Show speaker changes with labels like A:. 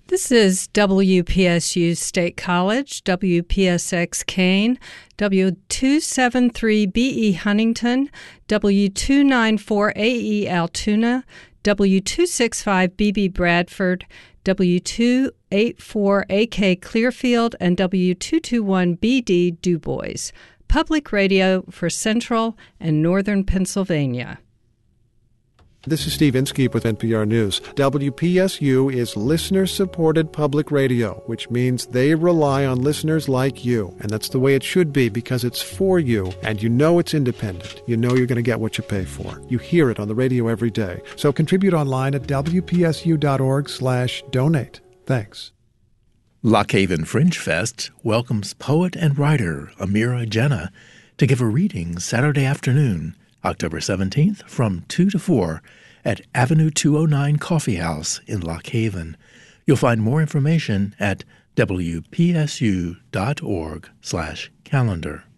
A: This is WPSU State College, WPSX Kane, W273BE Huntington, W294AE Altoona, W265BB Bradford, W284AK Clearfield, and W221BD Du Bois. Public radio for Central and Northern Pennsylvania.
B: This is Steve Inskeep with NPR News. WPSU is listener-supported public radio, which means they rely on listeners like you. And that's the way it should be, because it's for you, and you know it's independent. You know you're going to get what you pay for. You hear it on the radio every day. So contribute online at wpsu.org/donate. Thanks.
C: Lock Haven Fringe Fest welcomes poet and writer Amira Jenna to give a reading Saturday afternoon, October 17th from 2 to 4 at Avenue 209 Coffee House in Lock Haven. You'll find more information at wpsu.org/calendar.